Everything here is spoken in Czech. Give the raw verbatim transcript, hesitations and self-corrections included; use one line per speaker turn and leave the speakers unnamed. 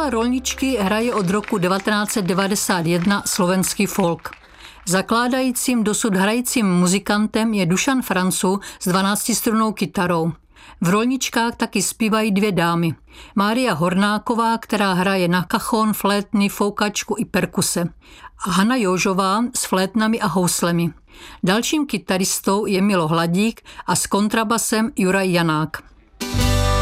Kapela Rolničky hraje od roku devatenáct set devadesát jedna slovenský folk. Zakládajícím dosud hrajícím muzikantem je Dušan Francu s dvanáctistrunnou kytarou. V Rolničkách taky zpívají dvě dámy. Mária Hornáková, která hraje na kachon, flétny, foukačku i perkuse. A Hana Jožová s flétnami a houslemi. Dalším kytaristou je Milo Hladík a s kontrabasem Juraj Janák.